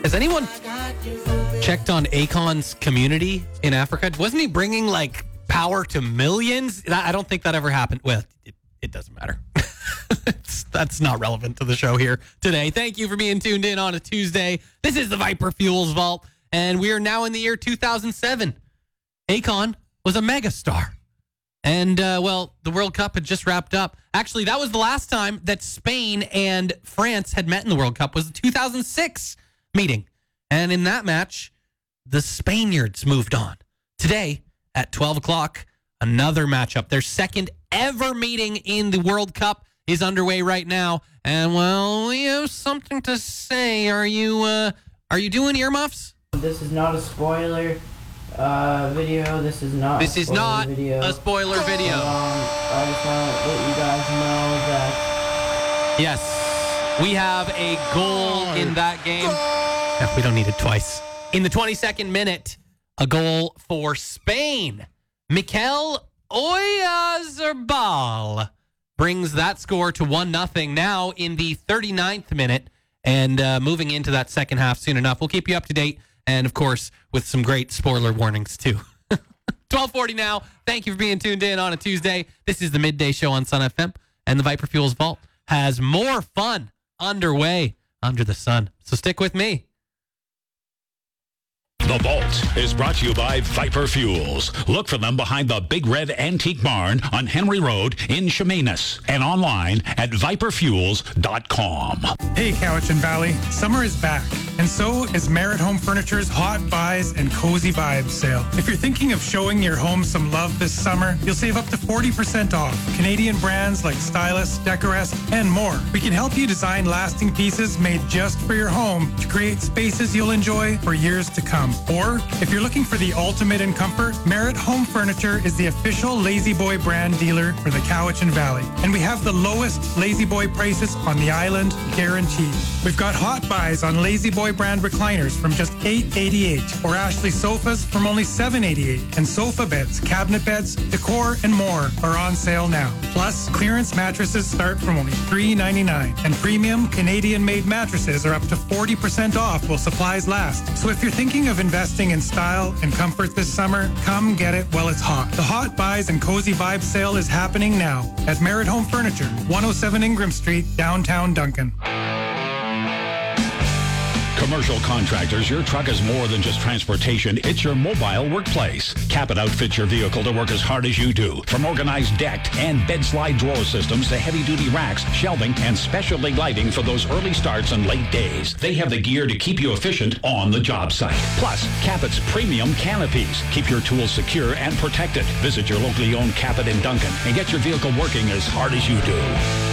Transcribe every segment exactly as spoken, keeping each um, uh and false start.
Has anyone checked on Akon's community in Africa? Wasn't he bringing like power to millions? I don't think that ever happened. Well, it, it doesn't matter. it's, that's not relevant to the show here today. Thank you for being tuned in on a Tuesday. This is the Viper Fuels Vault, and we are now in the year two thousand seven. Akon was a megastar. And, uh, well, the World Cup had just wrapped up. Actually, that was the last time that Spain and France had met in the World Cup, was the two thousand six meeting. And in that match, the Spaniards moved on. Today, at twelve o'clock, another matchup. Their second ever meeting in the World Cup is underway right now. And, well, we have something to say. Are you, uh, are you doing earmuffs? This is not a spoiler uh, video. This is not This a is not video. a spoiler video. Um, I just want to let you guys know that... Yes, we have a goal in that game. No, we don't need it twice. In the twenty-second minute, a goal for Spain. Mikel Oyarzabal brings that score to one nothing now in the thirty-ninth minute, and uh, moving into that second half soon enough. We'll keep you up to date, and of course, with some great spoiler warnings too. twelve forty now. Thank you for being tuned in on a Tuesday. This is the Midday Show on Sun F M, and the Viper Fuels Vault has more fun underway under the sun. So stick with me. The Vault is brought to you by Viper Fuels. Look for them behind the Big Red Antique Barn on Henry Road in Chemainus and online at viper fuels dot com. Hey, Cowichan Valley. Summer is back, and so is Merit Home Furniture's Hot Buys and Cozy Vibes sale. If you're thinking of showing your home some love this summer, you'll save up to forty percent off Canadian brands like Stylus, Decorest, and more. We can help you design lasting pieces made just for your home to create spaces you'll enjoy for years to come. Or, if you're looking for the ultimate in comfort, Merit Home Furniture is the official Lazy Boy brand dealer for the Cowichan Valley. And we have the lowest Lazy Boy prices on the island, guaranteed. We've got hot buys on Lazy Boy brand recliners from just eight eighty-eight, or Ashley sofas from only seven eighty-eight. And sofa beds, cabinet beds, decor, and more are on sale now. Plus, clearance mattresses start from only three ninety-nine. And premium Canadian-made mattresses are up to forty percent off while supplies last. So if you're thinking of investing in style and comfort this summer, come get it while it's hot. The Hot Buys and Cozy Vibes sale is happening now at Merit Home Furniture, one oh seven Ingram Street, downtown Duncan. Commercial contractors, your truck is more than just transportation. It's your mobile workplace. Capit outfits your vehicle to work as hard as you do. From organized deck and bed slide drawer systems to heavy-duty racks, shelving, and specialty lighting for those early starts and late days. They have the gear to keep you efficient on the job site. Plus, Capit's premium canopies keep your tools secure and protected. Visit your locally owned Capit in Duncan and get your vehicle working as hard as you do.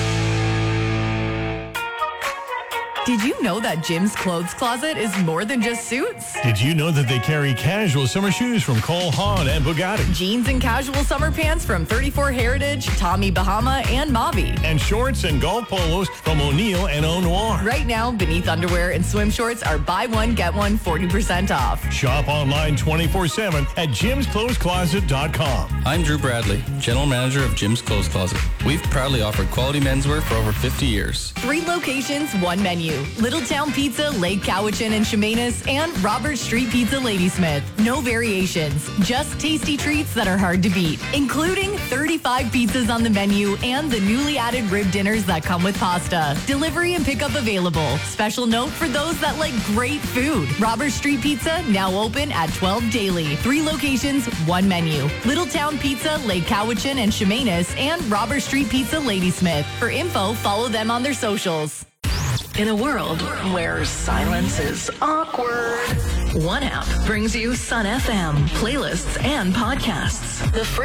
Did you know that Jim's Clothes Closet is more than just suits? Did you know that they carry casual summer shoes from Cole Haan and Bugatti? Jeans and casual summer pants from thirty-four Heritage, Tommy Bahama, and Mavi. And shorts and golf polos from O'Neill and Au Noir. Right now, Beneath underwear and swim shorts are buy one, get one forty percent off. Shop online twenty-four seven at jims clothes closet dot com. I'm Drew Bradley, General Manager of Jim's Clothes Closet. We've proudly offered quality menswear for over fifty years. Three locations, one menu. Littletown Pizza, Lake Cowichan and Chemainus, and Robert Street Pizza, Ladysmith. No variations, just tasty treats that are hard to beat, including thirty-five pizzas on the menu and the newly added rib dinners that come with pasta. Delivery and pickup available. Special note for those that like great food. Robert Street Pizza, now open at twelve daily. Three locations, one menu. Littletown Pizza, Lake Cowichan and Chemainus, and Robert Street Pizza, Ladysmith. For info, follow them on their socials. In a world where silence is awkward, one app brings you Sun F M, playlists, and podcasts. The free